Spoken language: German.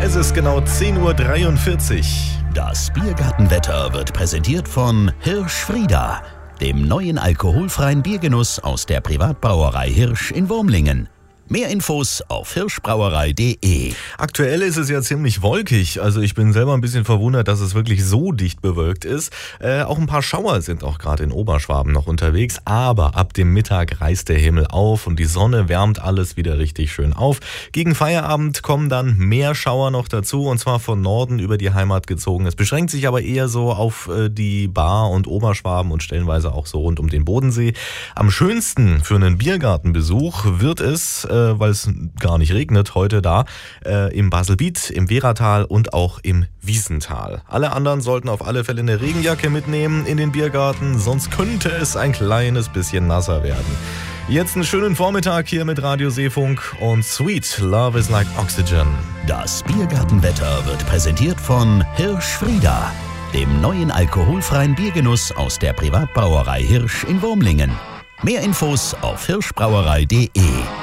Es ist genau 10:43 Uhr. Das Biergartenwetter wird präsentiert von Hirsch Frieda, dem neuen alkoholfreien Biergenuss aus der Privatbrauerei Hirsch in Wurmlingen. Mehr Infos auf hirschbrauerei.de. Aktuell ist es ja ziemlich wolkig, also ich bin selber ein bisschen verwundert, dass es wirklich so dicht bewölkt ist. Auch ein paar Schauer sind auch gerade in Oberschwaben noch unterwegs, aber ab dem Mittag reißt der Himmel auf und die Sonne wärmt alles wieder richtig schön auf. Gegen Feierabend kommen dann mehr Schauer noch dazu, und zwar von Norden über die Heimat gezogen. Es beschränkt sich aber eher so auf die Baar und Oberschwaben und stellenweise auch so rund um den Bodensee. Am schönsten für einen Biergartenbesuch wird es, weil es gar nicht regnet, heute da, im Baselbiet, im Wehratal und auch im Wiesental. Alle anderen sollten auf alle Fälle eine Regenjacke mitnehmen in den Biergarten, sonst könnte es ein kleines bisschen nasser werden. Jetzt einen schönen Vormittag hier mit Radio Seefunk und Sweet Love is like Oxygen. Das Biergartenwetter wird präsentiert von Hirsch Frieda, dem neuen alkoholfreien Biergenuss aus der Privatbrauerei Hirsch in Wurmlingen. Mehr Infos auf hirschbrauerei.de.